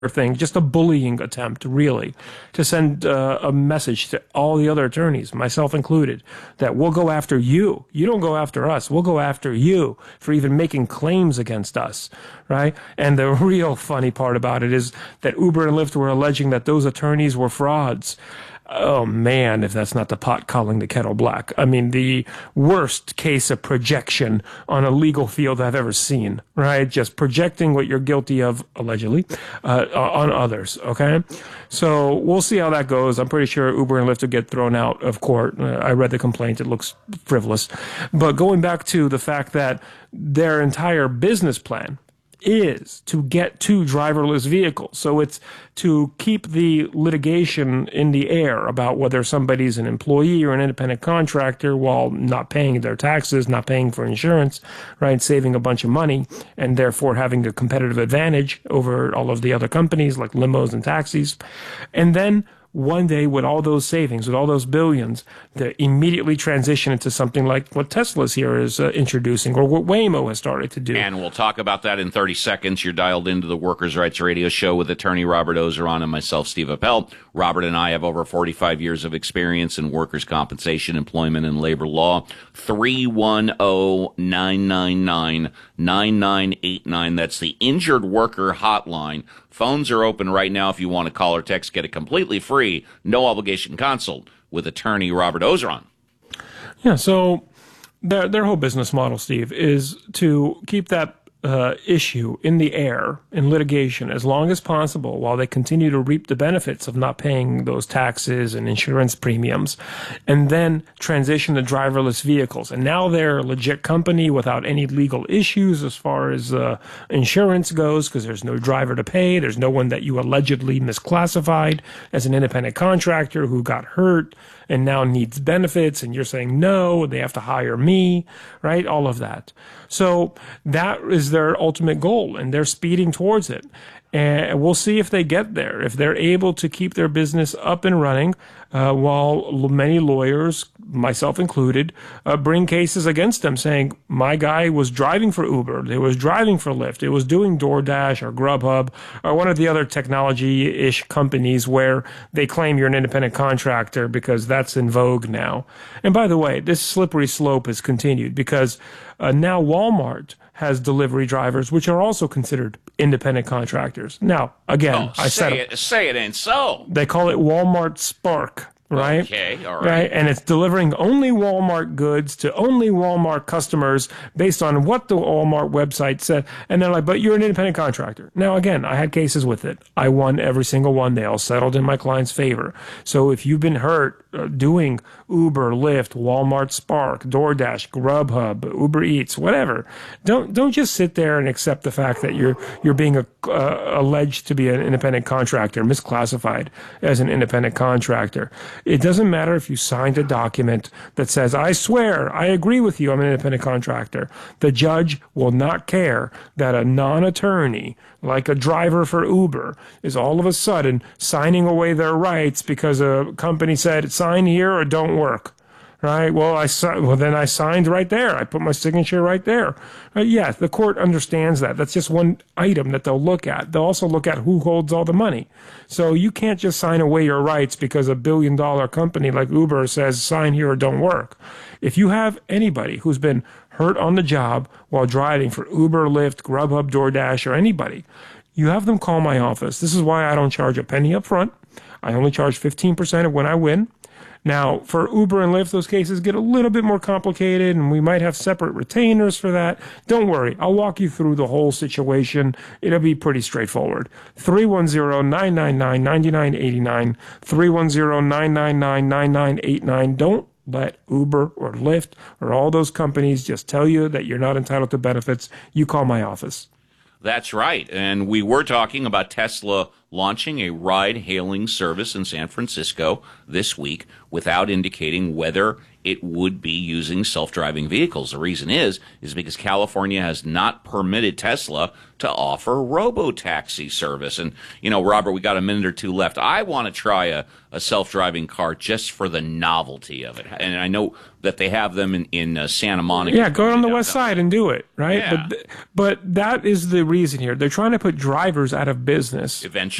thing, just a bullying attempt, really, to send a message to all the other attorneys, myself included, that we'll go after you. You don't go after us. We'll go after you for even making claims against us, right? And the real funny part about it is that Uber and Lyft were alleging that those attorneys were frauds. Oh man, if that's not the pot calling the kettle black. I mean, the worst case of projection on a legal field I've ever seen, right? Just projecting what you're guilty of, allegedly, on others, okay? So we'll see how that goes. I'm pretty sure Uber and Lyft will get thrown out of court. I read the complaint. It looks frivolous. But going back to the fact that their entire business plan is to get to driverless vehicles. So it's to keep the litigation in the air about whether somebody's an employee or an independent contractor while not paying their taxes, not paying for insurance, right? Saving a bunch of money and therefore having a competitive advantage over all of the other companies like limos and taxis. And then one day, with all those savings, with all those billions, they immediately transition into something like what Tesla's here is introducing, or what Waymo has started to do. And we'll talk about that in 30 seconds. You're dialed into the Workers' Rights Radio Show with attorney Robert Ozeron and myself, Steve Appel. Robert and I have over 45 years of experience in workers' compensation, employment, and labor law. 310-999-9989. That's the Injured Worker Hotline. Phones are open right now if you want to call or text. Get a completely free, no obligation consult with attorney Robert Ozeron. Yeah, so their whole business model, Steve, is to keep that issue in the air in litigation as long as possible while they continue to reap the benefits of not paying those taxes and insurance premiums, and then transition to driverless vehicles. And now they're a legit company without any legal issues as far as insurance goes, because there's no driver to pay. There's no one that you allegedly misclassified as an independent contractor who got hurt and now needs benefits, and you're saying no, they have to hire me, right? All of that. So that is their ultimate goal, and they're speeding towards it. And we'll see if they get there, if they're able to keep their business up and running, while many lawyers, myself included, bring cases against them saying, my guy was driving for Uber, they was driving for Lyft, it was doing DoorDash or Grubhub or one of the other technology-ish companies where they claim you're an independent contractor because that's in vogue now. And by the way, this slippery slope has continued because now Walmart has delivery drivers, which are also considered independent contractors. Now, again, say it ain't so. They call it Walmart Spark, right? Okay, all right. And it's delivering only Walmart goods to only Walmart customers based on what the Walmart website said. And they're like, but you're an independent contractor. Now, again, I had cases with it. I won every single one. They all settled in my client's favor. So if you've been hurt doing Uber, Lyft, Walmart Spark, DoorDash, Grubhub, Uber Eats, whatever, don't just sit there and accept the fact that you're being alleged to be an independent contractor, misclassified as an independent contractor. It doesn't matter if you signed a document that says, I swear, I agree with you, I'm an independent contractor. The judge will not care that a non-attorney, like a driver for Uber, is all of a sudden signing away their rights because a company said, sign here or don't work. Right? Well, then I signed right there. I put my signature right there. Yeah, the court understands that. That's just one item that they'll look at. They'll also look at who holds all the money. So you can't just sign away your rights because a billion-dollar company like Uber says sign here or don't work. If you have anybody who's been hurt on the job while driving for Uber, Lyft, Grubhub, DoorDash, or anybody, you have them call my office. This is why I don't charge a penny up front. I only charge 15% of when I win. Now, for Uber and Lyft, those cases get a little bit more complicated, and we might have separate retainers for that. Don't worry. I'll walk you through the whole situation. It'll be pretty straightforward. 310-999-9989, 310-999-9989. Don't let Uber or Lyft or all those companies just tell you that you're not entitled to benefits. You call my office. That's right. And we were talking about Tesla launching a ride-hailing service in San Francisco this week without indicating whether it would be using self-driving vehicles. The reason is because California has not permitted Tesla to offer robo-taxi service. And, Robert, we got a minute or two left. I want to try a self-driving car just for the novelty of it. And I know that they have them in Santa Monica. Yeah, go on the west side and do it, right? Yeah. But that is the reason here. They're trying to put drivers out of business. Eventually.